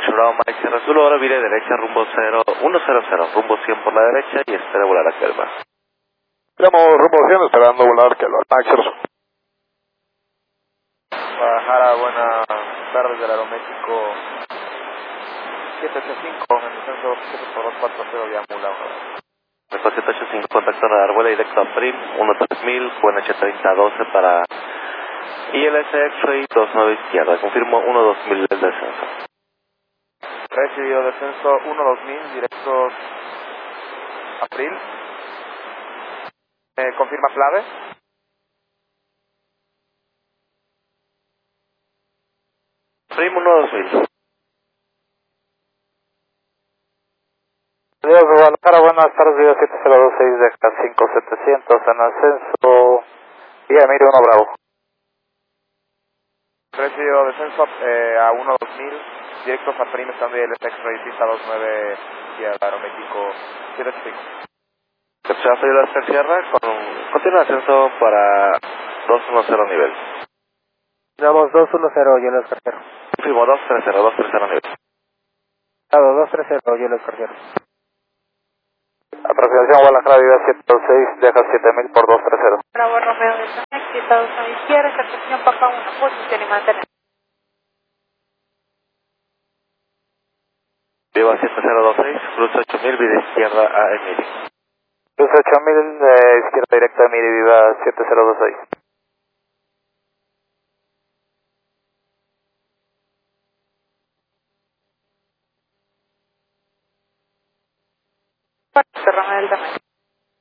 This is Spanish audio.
Foxtrot Bravo Mike Sierra Azul, ahora vire derecha rumbo 100, rumbo 100 por la derecha y espera volar a Kelvar. Estamos rumbo 100 esperando volar Kelvar, Mike Sierra Azul. Guadalajara, buenas tardes del Aeroméxico 785, en descenso 74240 vía Mula. Después 785, contacto radar, vuela directo a Prim, 13000, QNH3012 para ILS X-Ray 29 izquierda, confirmo 12000 del descenso. Recibido descenso 12000, directo April. ¿Confirma clave? Prim 12000. Dios Guadalajara, buenas tardes, Viva 7026 de 5700 en ascenso, vía Emilio 1 Bravo. Recibido descenso a 12000, directos a Prim, estando ILS X-Ray pista 29 vía Aeroméxico 785. Captura Federal Sierra con continua ascenso para 210 nivel. Vamos 210, yo les carguero. Confirmo 230 nivel. 230, yo les carguero. Aproximación Guadalajara, Viva 726, deja 7000 por 230. Bravo Romeo del Tamex, Estados a izquierda, intercepción Papa 1, posición y mantener. Viva 7026, cruce 8000, vida izquierda a Emily. Cruce 8000, izquierda directa Emily, Viva 7026. Romeo del Tamex.